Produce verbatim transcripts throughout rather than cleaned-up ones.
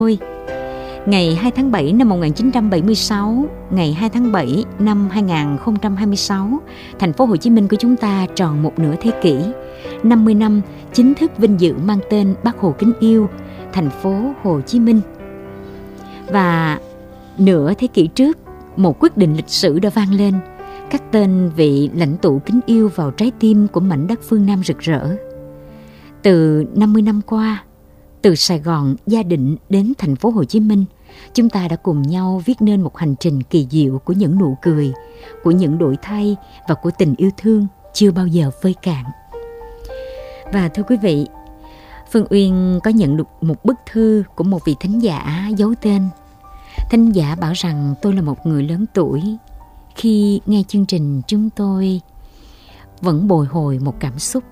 Ôi, ngày hai tháng bảy năm một nghìn chín trăm bảy mươi sáu, ngày hai tháng bảy năm hai nghìn không trăm hai mươi sáu, thành phố Hồ Chí Minh của chúng ta tròn một nửa thế kỷ, năm mươi năm chính thức vinh dự mang tên Bác Hồ kính yêu, thành phố Hồ Chí Minh. Và nửa thế kỷ trước, một quyết định lịch sử đã vang lên, các tên vị lãnh tụ kính yêu vào trái tim của mảnh đất phương Nam rực rỡ. Từ năm mươi năm qua, từ Sài Gòn, Gia Định đến thành phố Hồ Chí Minh, chúng ta đã cùng nhau viết nên một hành trình kỳ diệu của những nụ cười, của những đổi thay và của tình yêu thương chưa bao giờ vơi cạn. Và thưa quý vị, Phương Uyên có nhận được một bức thư của một vị thính giả giấu tên. Thính giả bảo rằng tôi là một người lớn tuổi. Khi nghe chương trình, chúng tôi vẫn bồi hồi một cảm xúc.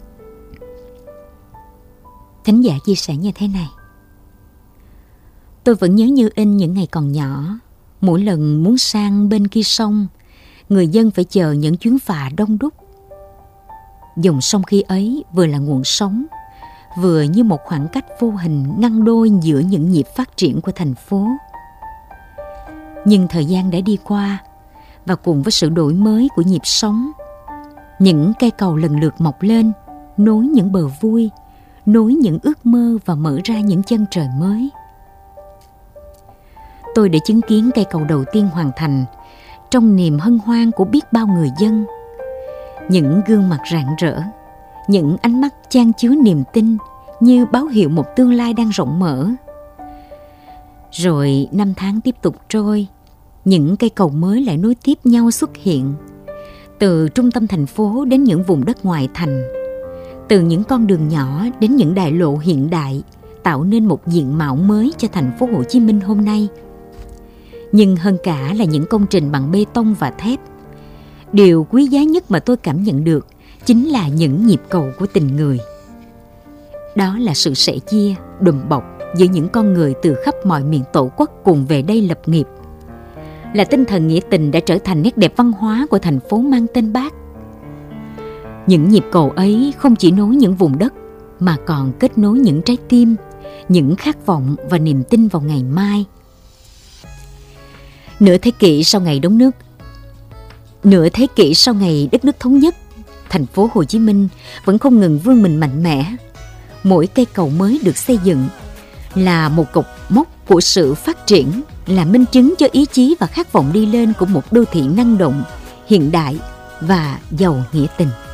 Thính giả chia sẻ như thế này: tôi vẫn nhớ như in những ngày còn nhỏ. Mỗi lần muốn sang bên kia sông, người dân phải chờ những chuyến phà đông đúc. Dòng sông khi ấy vừa là nguồn sống, vừa như một khoảng cách vô hình ngăn đôi giữa những nhịp phát triển của thành phố. Nhưng thời gian đã đi qua, và cùng với sự đổi mới của nhịp sống, những cây cầu lần lượt mọc lên, nối những bờ vui, nối những ước mơ và mở ra những chân trời mới. Tôi đã chứng kiến cây cầu đầu tiên hoàn thành trong niềm hân hoan của biết bao người dân. Những gương mặt rạng rỡ, những ánh mắt chan chứa niềm tin như báo hiệu một tương lai đang rộng mở. Rồi năm tháng tiếp tục trôi, những cây cầu mới lại nối tiếp nhau xuất hiện. Từ trung tâm thành phố đến những vùng đất ngoại thành, từ những con đường nhỏ đến những đại lộ hiện đại, tạo nên một diện mạo mới cho thành phố Hồ Chí Minh hôm nay. Nhưng hơn cả là những công trình bằng bê tông và thép, điều quý giá nhất mà tôi cảm nhận được chính là những nhịp cầu của tình người. Đó là sự sẻ chia, đùm bọc giữa những con người từ khắp mọi miền tổ quốc cùng về đây lập nghiệp. Là tinh thần nghĩa tình đã trở thành nét đẹp văn hóa của thành phố mang tên Bác. Những nhịp cầu ấy không chỉ nối những vùng đất, mà còn kết nối những trái tim, những khát vọng và niềm tin vào ngày mai. Nửa thế kỷ sau ngày đống nước, nửa thế kỷ sau ngày đất nước thống nhất, thành phố Hồ Chí Minh vẫn không ngừng vươn mình mạnh mẽ. Mỗi cây cầu mới được xây dựng là một cột mốc của sự phát triển, là minh chứng cho ý chí và khát vọng đi lên của một đô thị năng động, hiện đại và giàu nghĩa tình.